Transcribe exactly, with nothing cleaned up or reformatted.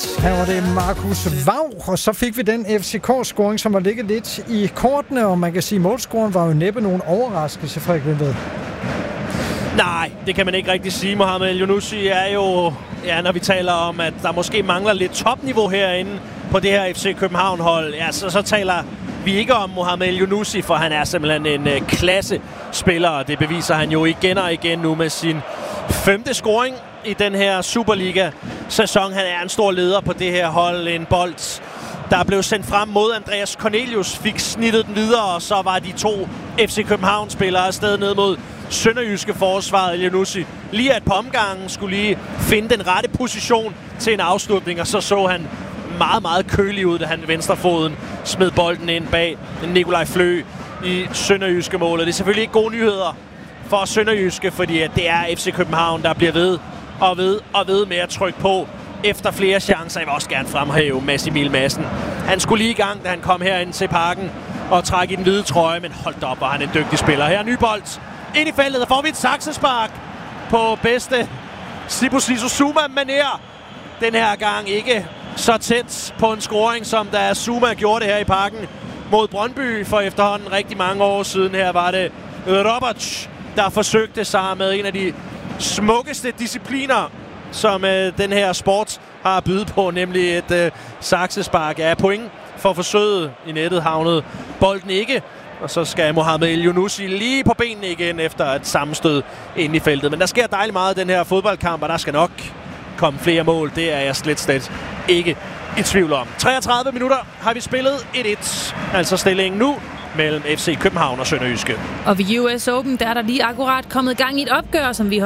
Her var det Markus Vaug, og så fik vi den F C K-scoring, som var ligget lidt i kortene, og man kan sige, at målscoren var jo næppe nogen overraskelse, Frederik Vindved. Nej, det kan man ikke rigtig sige. Mohamed El-Yunusi er jo, ja, når vi taler om, at der måske mangler lidt topniveau herinde på det her F C København-hold, ja, så, så taler vi ikke om Mohamed El-Yunusi, for han er simpelthen en uh, klasse spiller, og det beviser han jo igen og igen nu med sin femte scoring i den her Superliga-sæson. Han er en stor leder på det her hold. En bold, der blev sendt frem mod Andreas Cornelius, fik snittet den videre, og så var de to F C København-spillere afsted ned mod sønderjyske forsvaret. El-Yunusi lige et par omgange skulle lige finde den rette position til en afslutning, og så så han meget, meget kølig ud, da han venstrefoden smed bolden ind bag Nikolaj Flø i sønderjyske målet. Det er selvfølgelig ikke gode nyheder for sønderjyske, fordi det er F C København, der bliver ved og ved og ved med at trykke på efter flere chancer. Jeg vil også gerne fremhæve Mads Emil Madsen. Han skulle lige i gang, da han kom herind til parken og trække i den hvide trøje, men holdt op, og han er en dygtig spiller. Her er ny bold ind i feltet, der får vi et saksespark på bedste Sibu Sisu Zuma-manér. Den her gang ikke så tæt på en scoring, som da Zuma gjorde det her i parken mod Brøndby for efterhånden rigtig mange år siden. Her var det Roberts, der forsøgte sig med en af de smukkeste discipliner, som øh, den her sport har at byde på, nemlig et øh, saksespark. Ja, point for forsøget i nettet havnede bolden ikke, og så skal Mohamed El-Yunusi lige på benene igen efter et sammenstød ind i feltet. Men der sker dejligt meget i den her fodboldkamp, og der skal nok komme flere mål. Det er jeg slet, slet ikke i tvivl om. treogtredive minutter har vi spillet et et, altså stillingen nu mellem F C København og Sønderjyske. Og ved U S Open, der er der lige akkurat kommet gang i et opgør, som vi